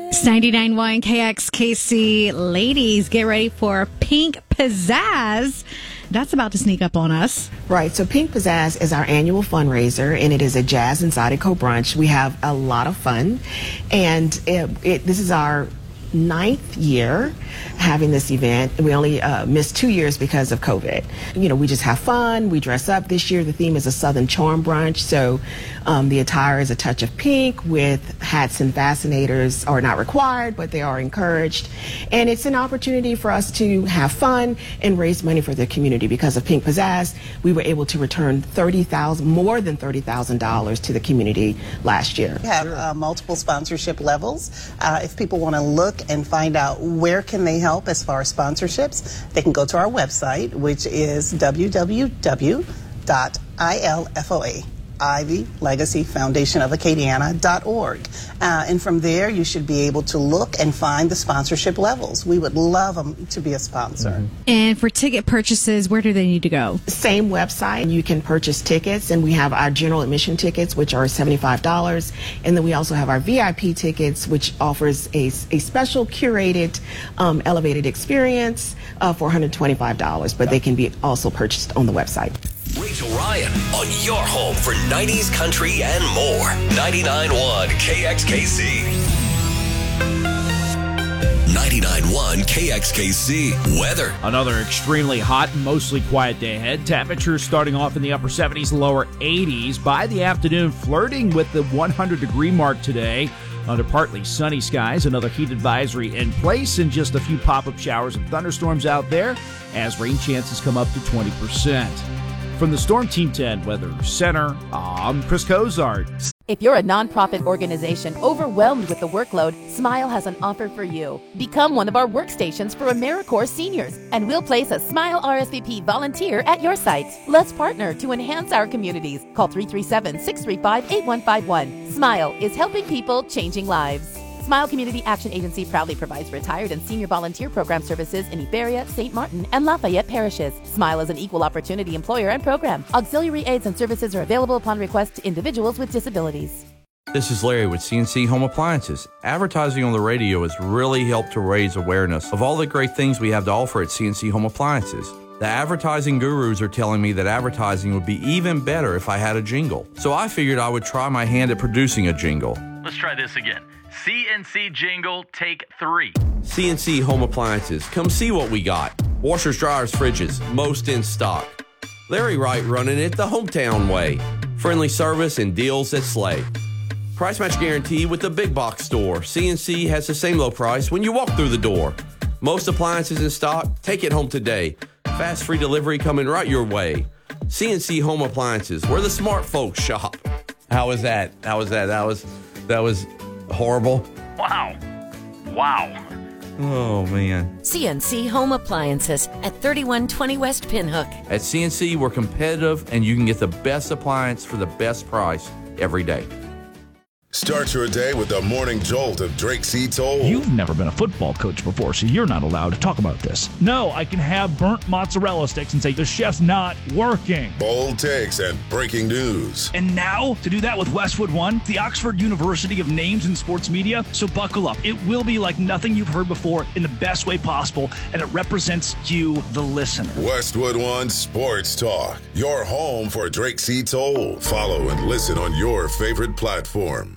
It's 99.1 KXKC. Ladies, get ready for Pink Pizzazz. That's about to sneak up on us. Right. So Pink Pizzazz is our annual fundraiser, and it is a jazz and zydeco brunch. We have a lot of fun, and this is our 9th year having this event. We only missed 2 years because of COVID. You know, we just have fun. We dress up. This year the theme is a Southern Charm brunch. So the attire is a touch of pink with hats and fascinators are not required, but they are encouraged. And it's an opportunity for us to have fun and raise money for the community. Because of Pink Pizzazz, we were able to return more than $30,000 to the community last year. We have multiple sponsorship levels. If people want to look and find out where can they help as far as sponsorships, they can go to our website, which is www.ilfoa. Ivy Legacy Foundation of Acadiana.org. And from there, you should be able to look and find the sponsorship levels. We would love them to be a sponsor. Mm-hmm. And for ticket purchases, where do they need to go? Same website. You can purchase tickets, and we have our general admission tickets, which are $75. And then we also have our VIP tickets, which offers a special curated, elevated experience for $125. But they can be also purchased on the website. Rachel Ryan on your home for 90s country and more. 99.1 KXKC. 99.1 KXKC weather. Another extremely hot and mostly quiet day ahead. Temperatures starting off in the upper 70s, lower 80s. By the afternoon, flirting with the 100-degree mark today. Under partly sunny skies, another heat advisory in place, and just a few pop-up showers and thunderstorms out there as rain chances come up to 20%. From the Storm Team 10 Weather Center, I'm Chris Cozart. If you're a nonprofit organization overwhelmed with the workload, Smile has an offer for you. Become one of our workstations for AmeriCorps seniors, and we'll place a Smile RSVP volunteer at your site. Let's partner to enhance our communities. Call 337-635-8151. Smile is helping people, changing lives. Smile Community Action Agency proudly provides retired and senior volunteer program services in Iberia, St. Martin, and Lafayette parishes. Smile is an equal opportunity employer and program. Auxiliary aids and services are available upon request to individuals with disabilities. This is Larry with CNC Home Appliances. Advertising on the radio has really helped to raise awareness of all the great things we have to offer at CNC Home Appliances. The advertising gurus are telling me that advertising would be even better if I had a jingle. So I figured I would try my hand at producing a jingle. Let's try this again. CNC jingle, take 3. CNC Home Appliances. Come see what we got. Washers, dryers, fridges, most in stock. Larry Wright running it the hometown way. Friendly service and deals that slay. Price match guarantee with the big box store. CNC has the same low price when you walk through the door. Most appliances in stock. Take it home today. Fast free delivery coming right your way. CNC Home Appliances, where the smart folks shop. How was that? That was horrible. Wow. Oh, man. CNC Home Appliances at 3120 West Pinhook. At CNC, we're competitive, and you can get the best appliance for the best price every day. Start your day with the morning jolt of Drake C. Toll. You've never been a football coach before, so you're not allowed to talk about this. No, I can have burnt mozzarella sticks and say the chef's not working. Bold takes and breaking news. And now, to do that with Westwood One, the Oxford University of Names in Sports Media. So buckle up. It will be like nothing you've heard before in the best way possible, and it represents you, the listener. Westwood One Sports Talk, your home for Drake C. Toll. Follow and listen on your favorite platform.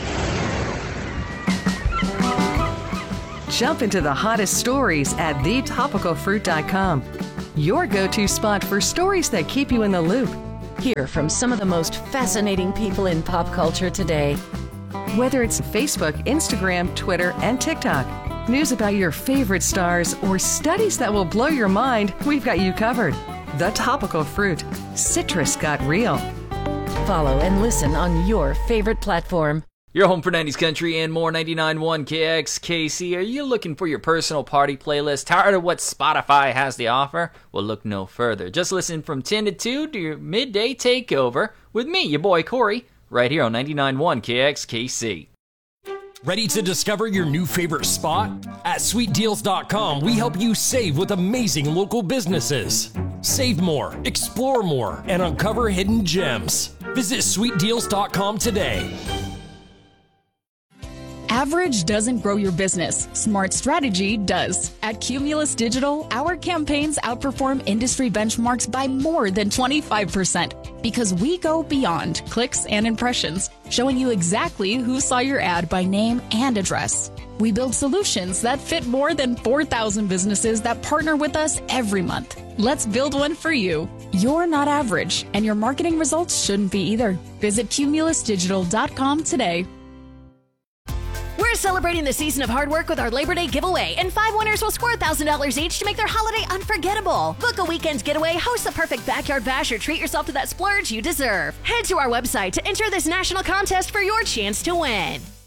Jump into the hottest stories at thetopicalfruit.com. Your go-to spot for stories that keep you in the loop. Hear from some of the most fascinating people in pop culture today. Whether it's Facebook, Instagram, Twitter, and TikTok, news about your favorite stars, or studies that will blow your mind, we've got you covered. The Topical Fruit. Citrus got real. Follow and listen on your favorite platform. Your home for 90s country and more. 99.1 KXKC. Are you looking for your personal party playlist? Tired of what Spotify has to offer? Well, look no further. Just listen from 10 to 2 to your midday takeover with me, your boy Corey, right here on 99.1 KXKC. Ready to discover your new favorite spot? At SweetDeals.com, we help you save with amazing local businesses. Save more, explore more, and uncover hidden gems. Visit SweetDeals.com today. Average doesn't grow your business. Smart strategy does. At Cumulus Digital, our campaigns outperform industry benchmarks by more than 25% because we go beyond clicks and impressions, showing you exactly who saw your ad by name and address. We build solutions that fit more than 4,000 businesses that partner with us every month. Let's build one for you. You're not average, and your marketing results shouldn't be either. Visit cumulusdigital.com today. We're celebrating the season of hard work with our Labor Day giveaway, and 5 winners will score $1,000 each to make their holiday unforgettable. Book a weekend's getaway, host the perfect backyard bash, or treat yourself to that splurge you deserve. Head to our website to enter this national contest for your chance to win.